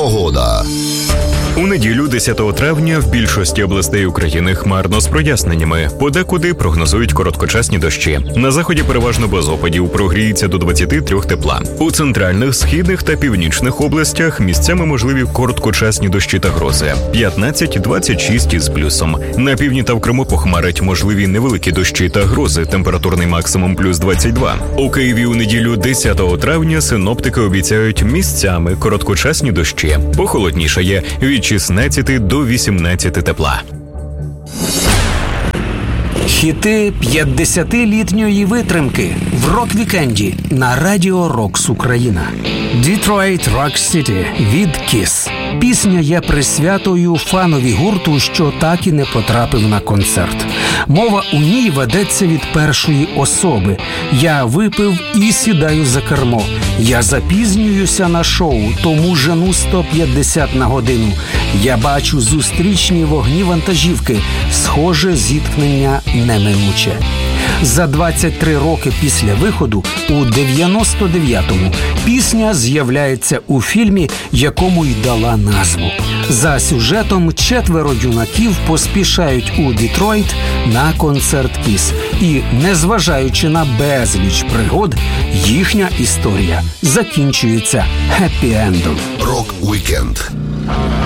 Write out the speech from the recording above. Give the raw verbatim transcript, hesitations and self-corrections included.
Погода. У неділю десятого травня в більшості областей України хмарно з проясненнями. Подекуди прогнозують короткочасні дощі. На заході переважно без опадів, прогріється до двадцяти трьох тепла. У центральних, східних та північних областях місцями можливі короткочасні дощі та грози. п'ятнадцять - двадцять шість із плюсом. На півдні та в Криму похмарить можливі невеликі дощі та грози. Температурний максимум плюс двадцять два. У Києві у неділю десятого травня синоптики обіцяють місцями короткочасні дощі. Похолоднішає від шістнадцяти до вісімнадцяти тепла. Хіти п'ятдесятилітньої витримки в рок-вікенді на Радіо Рокс Україна. Detroit Rock City від Kiss. Пісня є присвятою фанові гурту, що так і не потрапив на концерт. Мова у ній ведеться від першої особи. Я випив і сідаю за кермо. Я запізнююся на шоу, тому жену сто п'ятдесят на годину. Я бачу зустрічні вогні вантажівки. Схоже, зіткнення неминуче. За двадцять три роки після виходу, у дев'яносто дев'ятому, пісня з'являється у фільмі, якому й дала назву. За сюжетом четверо юнаків поспішають у Детройт на концерт Kiss. І, незважаючи на безліч пригод, їхня історія закінчується хеппі-ендом. Рок-вікенд.